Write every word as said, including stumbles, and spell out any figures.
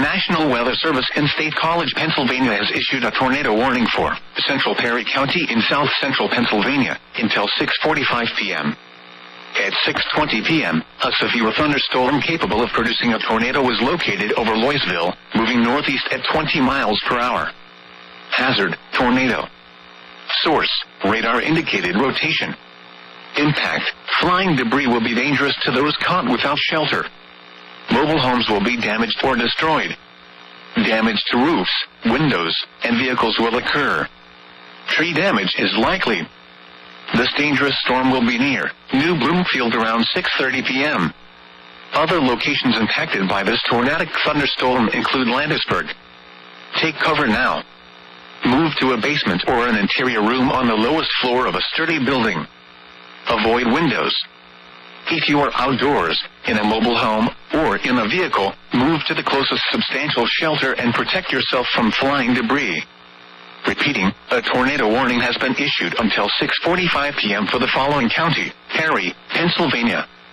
National Weather Service in State College, Pennsylvania has issued a tornado warning for Central Perry County in south central Pennsylvania until six forty-five p.m. At six twenty p.m., a severe thunderstorm capable of producing a tornado was located over Louisville, moving northeast at twenty miles per hour. Hazard, tornado. Source, radar indicated rotation. Impact, flying debris will be dangerous to those caught without shelter. Mobile homes will be damaged or destroyed. Damage to roofs, windows, and vehicles will occur. Tree damage is likely. This dangerous storm will be near New Bloomfield around six thirty p.m. Other locations impacted by this tornadic thunderstorm include Landisburg. Take cover now. Move to a basement or an interior room on the lowest floor of a sturdy building. Avoid windows. If you are outdoors, in a mobile home, or in a vehicle, move to the closest substantial shelter and protect yourself from flying debris. Repeating, a tornado warning has been issued until six forty-five p.m. for the following county: Perry, Pennsylvania,